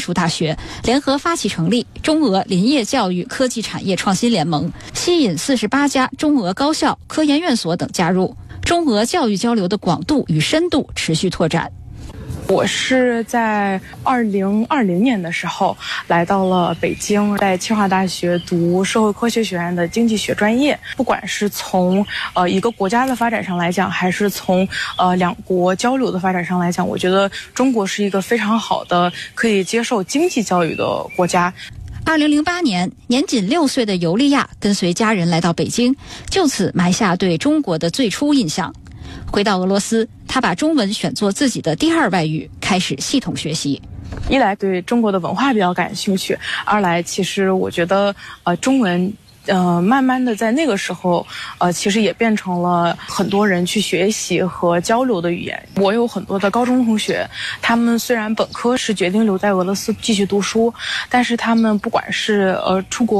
术大学联合发起成立中俄林业教育科技产业创新联盟，吸引48家中俄高校、科研院所等加入，中俄教育交流的广度与深度持续拓展。 我是在2020年的时候来到了北京，在清华大学读社会科学学院的经济学专业。不管是从一个国家的发展上来讲，还是从两国交流的发展上来讲，我觉得中国是一个非常好的可以接受经济教育的国家。 2008年，年仅6岁的尤利亚跟随家人来到北京，就此埋下对中国的最初印象。回到俄罗斯，他把中文选作自己的第2外语，开始系统学习。 一来对中国的文化比较感兴趣，二来其实我觉得中文慢慢的在那个时候其实也变成了很多人去学习和交流的语言。我有很多的高中同学，他们虽然本科是决定留在俄罗斯继续读书，但是他们不管是出国